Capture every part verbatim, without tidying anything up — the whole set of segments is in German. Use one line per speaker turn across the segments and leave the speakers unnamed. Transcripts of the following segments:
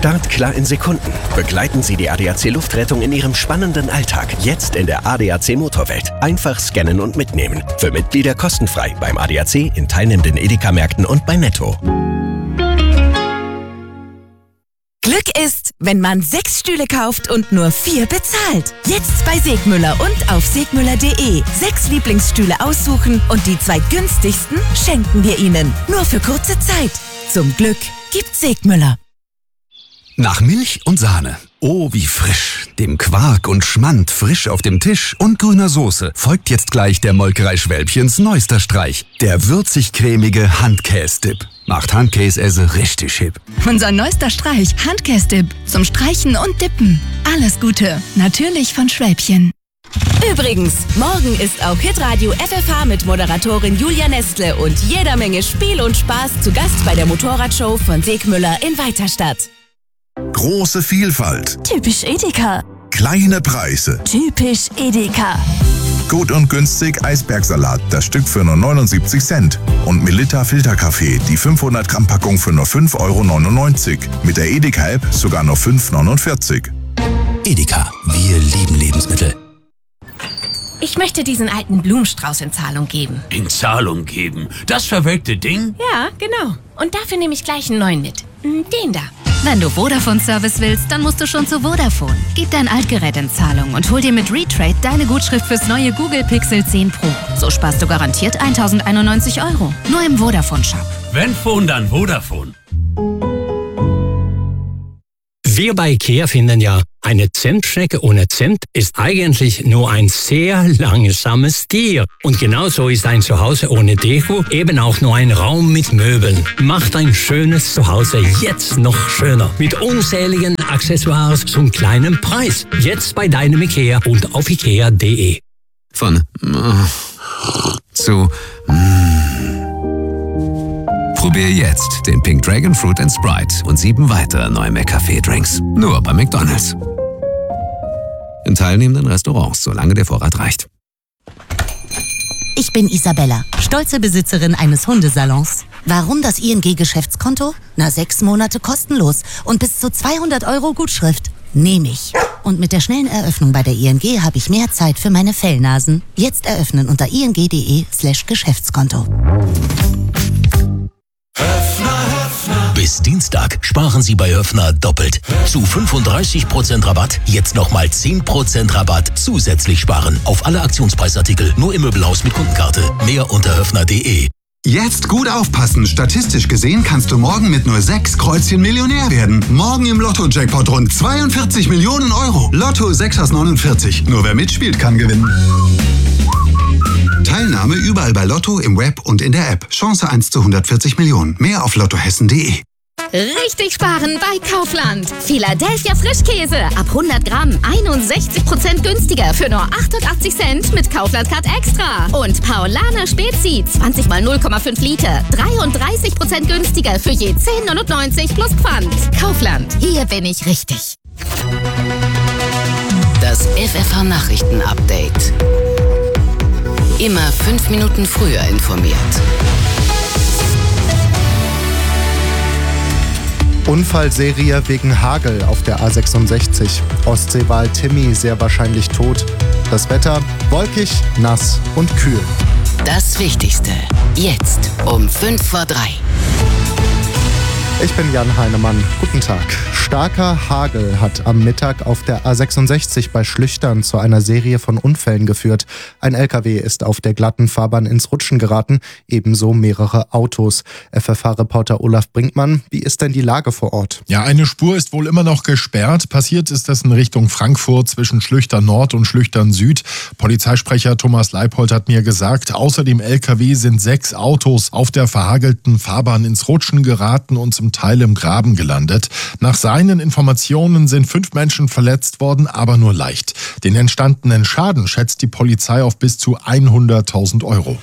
Startklar in Sekunden. Begleiten Sie die A D A C Luftrettung in Ihrem spannenden Alltag. Jetzt in der A D A C Motorwelt. Einfach scannen und mitnehmen. Für Mitglieder kostenfrei beim A D A C, in teilnehmenden Edeka-Märkten und bei Netto.
Glück ist, wenn man sechs Stühle kauft und nur vier bezahlt. Jetzt bei Segmüller und auf segmüller punkt de. Sechs Lieblingsstühle aussuchen und die zwei günstigsten schenken wir Ihnen. Nur für kurze Zeit. Zum Glück gibt's Segmüller.
Nach Milch und Sahne. Oh, wie frisch. Dem Quark und Schmand frisch auf dem Tisch und grüner Soße folgt jetzt gleich der Molkerei Schwälbchens neuester Streich. Der würzig-cremige Handkäse-Dip. Macht Handkäse richtig hip.
Unser neuester Streich, Handkäse-Dip. Zum Streichen und Dippen. Alles Gute. Natürlich von Schwälbchen.
Übrigens, morgen ist auch Hitradio F F H mit Moderatorin Julia Nestle und jeder Menge Spiel und Spaß zu Gast bei der Motorradshow von Segmüller in Weiterstadt.
Große Vielfalt.
Typisch Edeka.
Kleine Preise.
Typisch Edeka.
Gut und günstig Eisbergsalat, das Stück für nur neunundsiebzig Cent. Und Melitta Filterkaffee, die fünfhundert Gramm Packung für nur fünf Euro neunundneunzig. Mit der Edeka-App sogar nur fünf Euro neunundvierzig.
Edeka, wir lieben Lebensmittel.
Ich möchte diesen alten Blumenstrauß in Zahlung geben.
In Zahlung geben? Das verwelkte Ding?
Ja, genau. Und dafür nehme ich gleich einen neuen mit. Den da.
Wenn du Vodafone-Service willst, dann musst du schon zu Vodafone. Gib dein Altgerät in Zahlung und hol dir mit Retrade deine Gutschrift fürs neue Google Pixel zehn Pro. So sparst du garantiert tausendeinundneunzig Euro. Nur im Vodafone-Shop.
Wenn Phone, dann Vodafone.
Wir bei IKEA finden ja, eine Zimtschnecke ohne Zimt ist eigentlich nur ein sehr langsames Tier. Und genauso ist ein Zuhause ohne Deko eben auch nur ein Raum mit Möbeln. Macht ein schönes Zuhause jetzt noch schöner. Mit unzähligen Accessoires zum kleinen Preis. Jetzt bei deinem IKEA und auf ikea punkt de.
Von äh, zu mm. Probier jetzt den Pink Dragon Fruit and Sprite und sieben weitere neue McCafé-Drinks. Nur bei McDonald's. In teilnehmenden Restaurants, solange der Vorrat reicht.
Ich bin Isabella, stolze Besitzerin eines Hundesalons. Warum das I N G-Geschäftskonto? Na, sechs Monate kostenlos und bis zu zweihundert Euro Gutschrift. Nehme ich. Und mit der schnellen Eröffnung bei der I N G habe ich mehr Zeit für meine Fellnasen. Jetzt eröffnen unter ing punkt de slash Geschäftskonto.
Bis Dienstag sparen Sie bei Höffner doppelt. Zu fünfunddreißig Prozent Rabatt, jetzt nochmal zehn Prozent Rabatt zusätzlich sparen. Auf alle Aktionspreisartikel, nur im Möbelhaus mit Kundenkarte. Mehr unter höffner punkt de.
Jetzt gut aufpassen. Statistisch gesehen kannst du morgen mit nur sechs Kreuzchen Millionär werden. Morgen im Lotto-Jackpot rund zweiundvierzig Millionen Euro. Lotto sechs aus neunundvierzig. Nur wer mitspielt, kann gewinnen. Teilnahme überall bei Lotto, im Web und in der App. Chance eins zu hundertvierzig Millionen. Mehr auf lottohessen punkt de.
Richtig sparen bei Kaufland. Philadelphia Frischkäse ab hundert Gramm einundsechzig Prozent günstiger für nur achtundachtzig Cent mit Kaufland Card Extra. Und Paulaner Spezi zwanzig mal null Komma fünf Liter dreiunddreißig Prozent günstiger für je zehn neunundneunzig plus Pfand. Kaufland, hier bin ich richtig.
Das F F H-Nachrichten-Update. Immer fünf Minuten früher informiert.
Unfallserie wegen Hagel auf der A sechsundsechzig. Ostseewal Timmy sehr wahrscheinlich tot. Das Wetter wolkig, nass und kühl.
Das Wichtigste jetzt um fünf vor drei.
Ich bin Jan Heinemann. Guten Tag. Starker Hagel hat am Mittag auf der A sechsundsechzig bei Schlüchtern zu einer Serie von Unfällen geführt. Ein L K W ist auf der glatten Fahrbahn ins Rutschen geraten, ebenso mehrere Autos. F F H-Reporter Olaf Brinkmann, wie ist denn die Lage vor Ort?
Ja, eine Spur ist wohl immer noch gesperrt. Passiert ist das in Richtung Frankfurt zwischen Schlüchtern Nord und Schlüchtern Süd. Polizeisprecher Thomas Leipold hat mir gesagt, außer dem L K W sind sechs Autos auf der verhagelten Fahrbahn ins Rutschen geraten und zum Teil im Graben gelandet. Nach seinen Informationen sind fünf Menschen verletzt worden, aber nur leicht. Den entstandenen Schaden schätzt die Polizei auf bis zu hunderttausend Euro.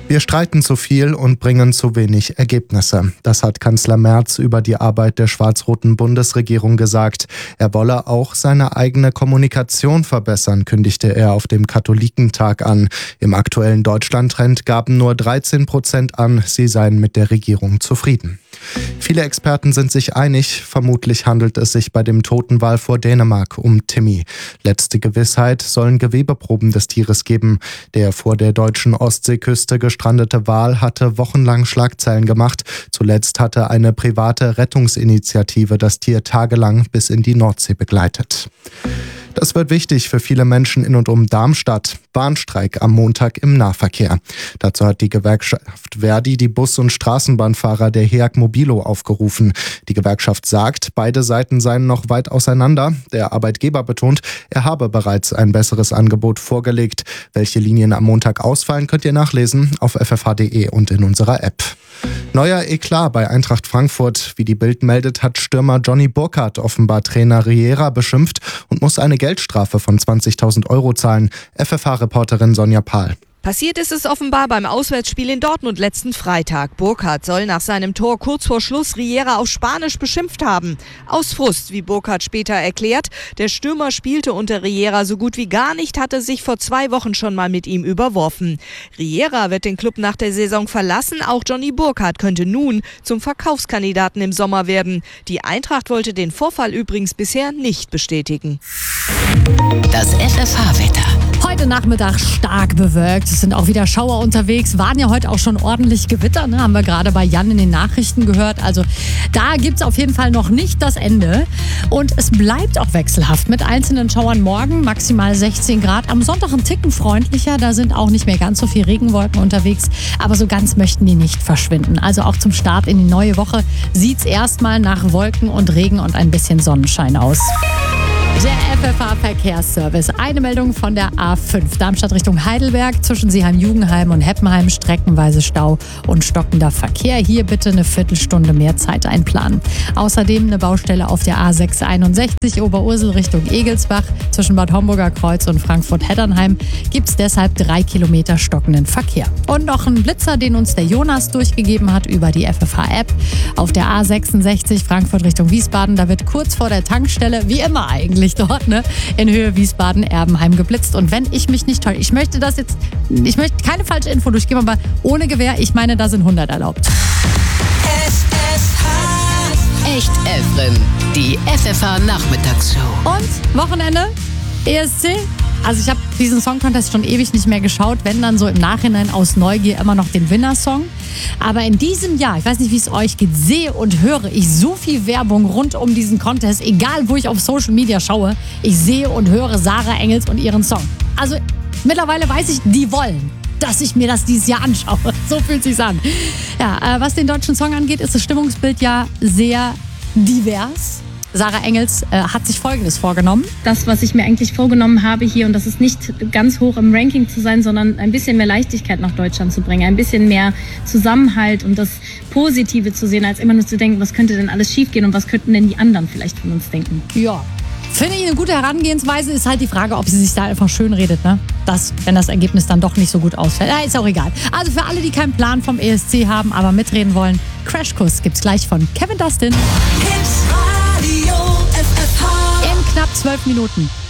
Wir streiten zu viel und bringen zu wenig Ergebnisse. Das hat Kanzler Merz über die Arbeit der schwarz-roten Bundesregierung gesagt. Er wolle auch seine eigene Kommunikation verbessern, kündigte er auf dem Katholikentag an. Im aktuellen Deutschland-Trend gaben nur dreizehn Prozent an, sie seien mit der Regierung zufrieden. Viele Experten sind sich einig, vermutlich handelt es sich bei dem Totenwal vor Dänemark um Timmy. Letzte Gewissheit sollen Gewebeproben des Tieres geben. Der vor der deutschen Ostseeküste gestrandete Wal hatte wochenlang Schlagzeilen gemacht. Zuletzt hatte eine private Rettungsinitiative das Tier tagelang bis in die Nordsee begleitet. Das wird wichtig für viele Menschen in und um Darmstadt. Bahnstreik am Montag im Nahverkehr. Dazu hat die Gewerkschaft Verdi die Bus- und Straßenbahnfahrer der H E A G Mobilo aufgerufen. Die Gewerkschaft sagt, beide Seiten seien noch weit auseinander. Der Arbeitgeber betont, er habe bereits ein besseres Angebot vorgelegt. Welche Linien am Montag ausfallen, könnt ihr nachlesen auf f f h punkt d e und in unserer App. Neuer Eklat bei Eintracht Frankfurt. Wie die Bild meldet, hat Stürmer Johnny Burkhardt offenbar Trainer Riera beschimpft und muss eine Geldstrafe von zwanzigtausend Euro zahlen. F F H-Reporterin Sonja Pahl.
Passiert ist es offenbar beim Auswärtsspiel in Dortmund letzten Freitag. Burkhardt soll nach seinem Tor kurz vor Schluss Riera auf Spanisch beschimpft haben. Aus Frust, wie Burkhardt später erklärt. Der Stürmer spielte unter Riera so gut wie gar nicht, hatte sich vor zwei Wochen schon mal mit ihm überworfen. Riera wird den Club nach der Saison verlassen. Auch Johnny Burkhardt könnte nun zum Verkaufskandidaten im Sommer werden. Die Eintracht wollte den Vorfall übrigens bisher nicht bestätigen.
Das F F H-Wetter.
Heute Nachmittag stark bewölkt. Es sind auch wieder Schauer unterwegs. Waren ja heute auch schon ordentlich Gewitter, ne? Haben wir gerade bei Jan in den Nachrichten gehört. Also da gibt es auf jeden Fall noch nicht das Ende. Und es bleibt auch wechselhaft mit einzelnen Schauern morgen. Maximal sechzehn Grad. Am Sonntag ein Ticken freundlicher. Da sind auch nicht mehr ganz so viel Regenwolken unterwegs. Aber so ganz möchten die nicht verschwinden. Also auch zum Start in die neue Woche sieht es erstmal nach Wolken und Regen und ein bisschen Sonnenschein aus. Der F F H-Verkehrsservice. Eine Meldung von der A fünf. Darmstadt Richtung Heidelberg. Zwischen Seeheim-Jugendheim und Heppenheim streckenweise Stau und stockender Verkehr. Hier bitte eine Viertelstunde mehr Zeit einplanen. Außerdem eine Baustelle auf der A sechs einundsechzig Oberursel Richtung Egelsbach. Zwischen Bad Homburger Kreuz und Frankfurt-Heddernheim gibt es deshalb drei Kilometer stockenden Verkehr. Und noch ein Blitzer, den uns der Jonas durchgegeben hat über die F F H-App. Auf der A sechsundsechzig Frankfurt Richtung Wiesbaden. Da wird kurz vor der Tankstelle, wie immer eigentlich, dort, ne, in Höhe Wiesbaden-Erbenheim geblitzt. Und wenn ich mich nicht täusche, ich möchte das jetzt, ich möchte keine falsche Info durchgeben, aber ohne Gewehr, ich meine, da sind hundert erlaubt.
F F H. Echt Efren, die F F H-Nachmittagsshow.
Und Wochenende, E S C. Also ich habe diesen Song Contest schon ewig nicht mehr geschaut, wenn dann so im Nachhinein aus Neugier immer noch den Winnersong. Aber in diesem Jahr, ich weiß nicht, wie es euch geht, sehe und höre ich so viel Werbung rund um diesen Contest, egal wo ich auf Social Media schaue, ich sehe und höre Sarah Engels und ihren Song. Also mittlerweile weiß ich, die wollen, dass ich mir das dieses Jahr anschaue. So fühlt sich's an. Ja, äh, was den deutschen Song angeht, ist das Stimmungsbild ja sehr divers. Sarah Engels äh, hat sich Folgendes vorgenommen.
Das, was ich mir eigentlich vorgenommen habe hier, und das ist nicht ganz hoch im Ranking zu sein, sondern ein bisschen mehr Leichtigkeit nach Deutschland zu bringen, ein bisschen mehr Zusammenhalt und das Positive zu sehen, als immer nur zu denken, was könnte denn alles schiefgehen und was könnten denn die anderen vielleicht von uns denken.
Ja, finde ich eine gute Herangehensweise. Ist halt die Frage, ob sie sich da einfach schön redet, ne? Das, wenn das Ergebnis dann doch nicht so gut ausfällt. Ja, ist auch egal. Also für alle, die keinen Plan vom E S C haben, aber mitreden wollen, Crashkurs gibt's gleich von Kevin Dustin. In knapp zwölf Minuten.